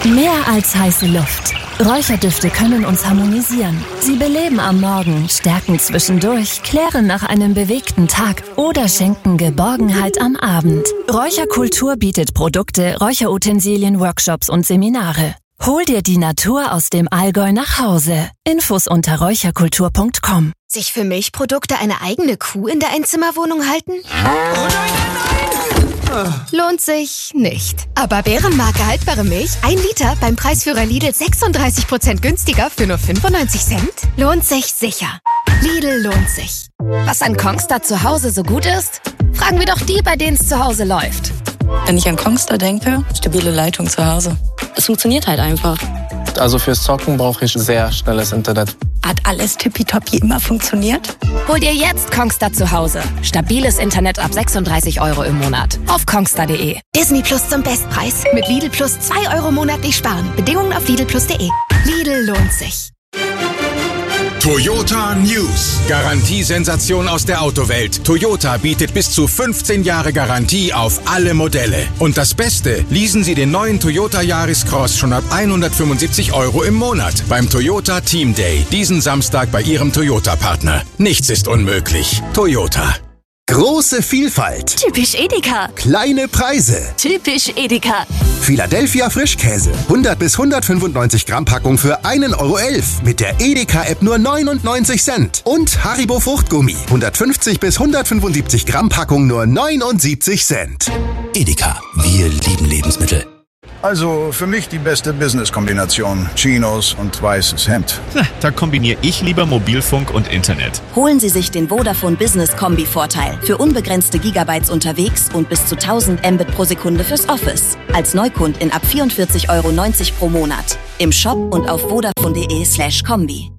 Mehr als heiße Luft. Räucherdüfte können uns harmonisieren. Sie beleben am Morgen, stärken zwischendurch, klären nach einem bewegten Tag oder schenken Geborgenheit am Abend. Räucherkultur bietet Produkte, Räucherutensilien, Workshops und Seminare. Hol dir die Natur aus dem Allgäu nach Hause. Infos unter räucherkultur.com. Sich für Milchprodukte eine eigene Kuh in der Einzimmerwohnung halten? Lohnt sich nicht. Aber Bärenmarke haltbare Milch, 1 Liter beim Preisführer Lidl 36% günstiger für nur 95 Cent? Lohnt sich sicher. Lidl lohnt sich. Was an Kongstar zu Hause so gut ist? Fragen wir doch die, bei denen es zu Hause läuft. Wenn ich an Kongstar denke, stabile Leitung zu Hause. Es funktioniert halt einfach. Also fürs Zocken brauche ich sehr schnelles Internet. Hat alles tippitoppi immer funktioniert? Hol dir jetzt Kongstar zu Hause. Stabiles Internet ab 36 € im Monat. Auf kongstar.de. Disney Plus zum Bestpreis. Mit Lidl Plus 2 € monatlich sparen. Bedingungen auf lidlplus.de. Lidl lohnt sich. Toyota News. Garantiesensation aus der Autowelt. Toyota bietet bis zu 15 Jahre Garantie auf alle Modelle. Und das Beste, leasen Sie den neuen Toyota Yaris Cross schon ab 175 € im Monat beim Toyota Team Day. Diesen Samstag bei Ihrem Toyota-Partner. Nichts ist unmöglich. Toyota. Große Vielfalt. Typisch Edeka. Kleine Preise. Typisch Edeka. Philadelphia Frischkäse. 100 bis 195 Gramm Packung für 1,11 € mit der Edeka-App nur 99 Cent. Und Haribo Fruchtgummi. 150 bis 175 Gramm Packung nur 79 Cent. Edeka. Wir lieben Lebensmittel. Also für mich die beste Business-Kombination. Chinos und weißes Hemd. Da kombiniere ich lieber Mobilfunk und Internet. Holen Sie sich den Vodafone Business Kombi-Vorteil. Für unbegrenzte Gigabytes unterwegs und bis zu 1000 Mbit pro Sekunde fürs Office. Als Neukundin ab 44,90 € pro Monat. Im Shop und auf vodafone.de/kombi.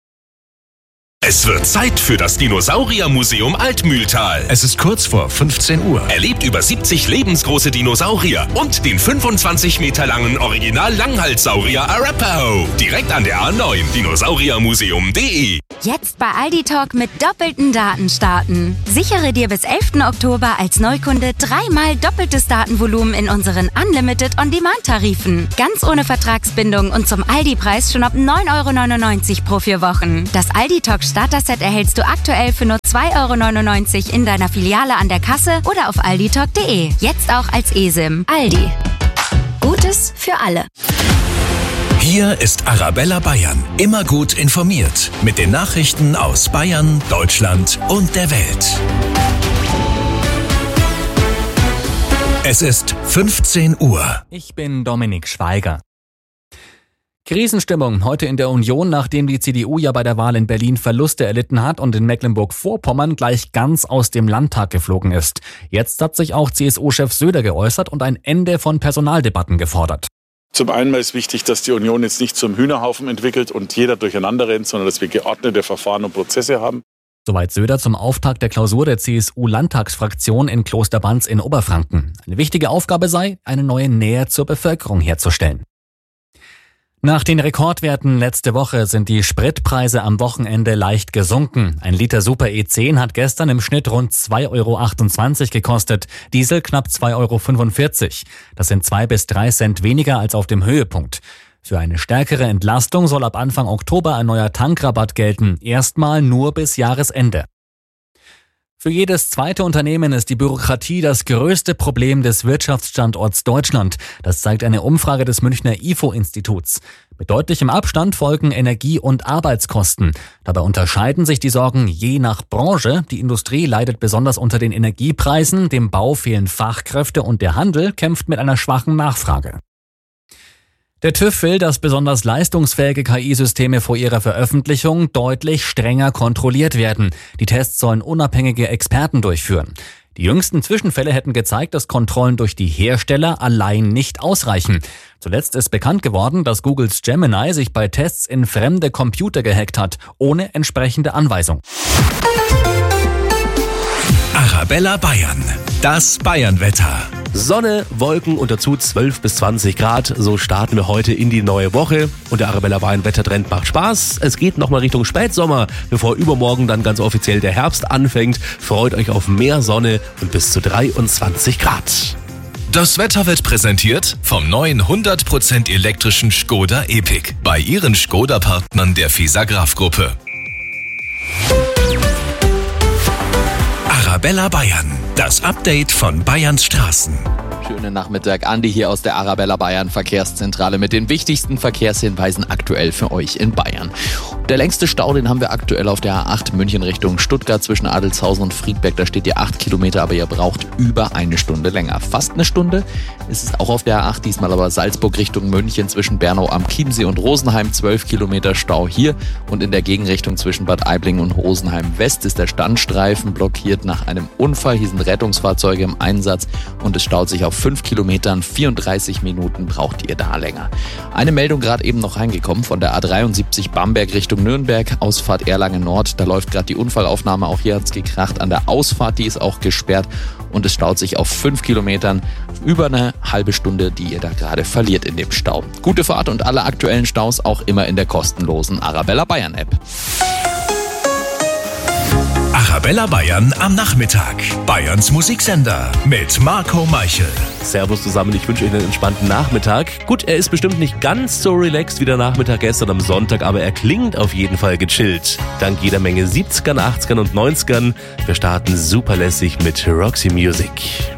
Es wird Zeit für das Dinosauriermuseum Altmühltal. Es ist kurz vor 15 Uhr. Erlebt über 70 lebensgroße Dinosaurier und den 25 Meter langen Original-Langhalssaurier Arapaho. Direkt an der A9, dinosauriermuseum.de. Jetzt bei Aldi Talk mit doppelten Daten starten. Sichere dir bis 11. Oktober als Neukunde 3-mal doppeltes Datenvolumen in unseren Unlimited On-Demand-Tarifen. Ganz ohne Vertragsbindung und zum Aldi-Preis schon ab 9,99 € pro 4 Wochen. Das Aldi Talk Starter-Set erhältst du aktuell für nur 2,99 € in deiner Filiale an der Kasse oder auf alditalk.de. Jetzt auch als eSIM. Aldi. Gutes für alle. Hier ist Arabella Bayern. Immer gut informiert. Mit den Nachrichten aus Bayern, Deutschland und der Welt. Es ist 15 Uhr. Ich bin Dominik Schweiger. Krisenstimmung heute in der Union, nachdem die CDU ja bei der Wahl in Berlin Verluste erlitten hat und in Mecklenburg-Vorpommern gleich ganz aus dem Landtag geflogen ist. Jetzt hat sich auch CSU-Chef Söder geäußert und ein Ende von Personaldebatten gefordert. Zum einen ist wichtig, dass die Union jetzt nicht zum Hühnerhaufen entwickelt und jeder durcheinander rennt, sondern dass wir geordnete Verfahren und Prozesse haben. Soweit Söder zum Auftakt der Klausur der CSU-Landtagsfraktion in Klosterbanz in Oberfranken. Eine wichtige Aufgabe sei, eine neue Nähe zur Bevölkerung herzustellen. Nach den Rekordwerten letzte Woche sind die Spritpreise am Wochenende leicht gesunken. Ein Liter Super E10 hat gestern im Schnitt rund 2,28 € gekostet, Diesel knapp 2,45 €. Das sind 2 bis 3 Cent weniger als auf dem Höhepunkt. Für eine stärkere Entlastung soll ab Anfang Oktober ein neuer Tankrabatt gelten, erstmal nur bis Jahresende. Für jedes zweite Unternehmen ist die Bürokratie das größte Problem des Wirtschaftsstandorts Deutschland. Das zeigt eine Umfrage des Münchner IFO-Instituts. Mit deutlichem Abstand folgen Energie- und Arbeitskosten. Dabei unterscheiden sich die Sorgen je nach Branche. Die Industrie leidet besonders unter den Energiepreisen, dem Bau fehlen Fachkräfte und der Handel kämpft mit einer schwachen Nachfrage. Der TÜV will, dass besonders leistungsfähige KI-Systeme vor ihrer Veröffentlichung deutlich strenger kontrolliert werden. Die Tests sollen unabhängige Experten durchführen. Die jüngsten Zwischenfälle hätten gezeigt, dass Kontrollen durch die Hersteller allein nicht ausreichen. Zuletzt ist bekannt geworden, dass Googles Gemini sich bei Tests in fremde Computer gehackt hat, ohne entsprechende Anweisung. Arabella Bayern. Das Bayernwetter. Sonne, Wolken und dazu 12 bis 20 Grad. So starten wir heute in die neue Woche. Und der Arabella Bayern Wettertrend macht Spaß. Es geht nochmal Richtung Spätsommer, bevor übermorgen dann ganz offiziell der Herbst anfängt. Freut euch auf mehr Sonne und bis zu 23 Grad. Das Wetter wird präsentiert vom neuen 100% elektrischen Škoda Epiq bei Ihren Škoda-Partnern der FISA-Graf-Gruppe. Arabella Bayern, das Update von Bayerns Straßen. Schönen Nachmittag, Andi hier aus der Arabella Bayern Verkehrszentrale mit den wichtigsten Verkehrshinweisen aktuell für euch in Bayern. Der längste Stau, den haben wir aktuell auf der A8 München Richtung Stuttgart zwischen Adelzhausen und Friedberg. Da steht ihr 8 Kilometer, aber ihr braucht über eine Stunde länger. Fast eine Stunde ist es auch auf der A8, diesmal aber Salzburg Richtung München zwischen Bernau am Chiemsee und Rosenheim. 12 Kilometer Stau hier und in der Gegenrichtung zwischen Bad Aibling und Rosenheim West ist der Standstreifen blockiert nach einem Unfall. Hier sind Rettungsfahrzeuge im Einsatz und es staut sich auf 5 Kilometern. 34 Minuten braucht ihr da länger. Eine Meldung gerade eben noch reingekommen von der A73 Bamberg Richtung Nürnberg, Ausfahrt Erlangen Nord. Da läuft gerade die Unfallaufnahme, auch hier hat es gekracht. An der Ausfahrt, die ist auch gesperrt und es staut sich auf 5 Kilometern. Über eine halbe Stunde, die ihr da gerade verliert in dem Stau. Gute Fahrt und alle aktuellen Staus auch immer in der kostenlosen Arabella Bayern App. Arabella Bayern am Nachmittag. Bayerns Musiksender mit Marco Meichel. Servus zusammen, ich wünsche euch einen entspannten Nachmittag. Gut, er ist bestimmt nicht ganz so relaxed wie der Nachmittag gestern am Sonntag, aber er klingt auf jeden Fall gechillt. Dank jeder Menge 70ern, 80ern und 90ern. Wir starten super lässig mit Roxy Music.